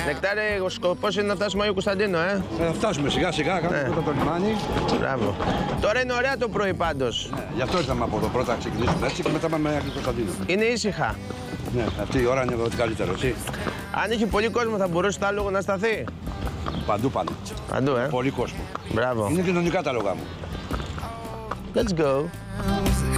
Νεκτάρε, ο σκοπός είναι να φτάσουμε Άγιο Κωνσταντίνο, Θα φτάσουμε σιγά σιγά, κάνουμε πρώτα το λιμάνι. Μπράβο. Τώρα είναι ωραία το πρωί πάντως. Ναι, γι' αυτό ήρθαμε από εδώ πρώτα να ξεκινήσουμε έτσι και μετά πάμε Άγιο Κωνσταντίνο. Είναι ήσυχα. Ναι, αυτή η ώρα είναι ό,τι καλύτερο, εσύ. Αν είχε πολύ κόσμο θα μπορούσε το άλογο να σταθεί. Παντού πάνε. Παντού, Πολύ κόσμο. Μπράβο. Είναι κοινωνικά τα λόγα μου. Let's go.